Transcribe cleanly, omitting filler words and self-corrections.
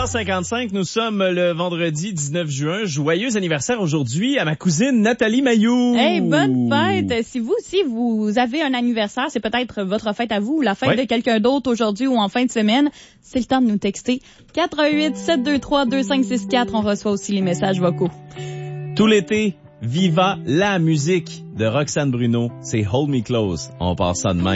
8h55, nous sommes le vendredi 19 juin. Joyeux anniversaire aujourd'hui à ma cousine Nathalie Mailloux. Hey, bonne fête! Si vous aussi, vous avez un anniversaire, c'est peut-être votre fête à vous ou la fête de quelqu'un d'autre aujourd'hui ou en fin de semaine, c'est le temps de nous texter. 418-723-2564, on reçoit aussi les messages vocaux. Tout l'été, viva la musique de Roxane Bruno. C'est Hold Me Close. On passe ça demain.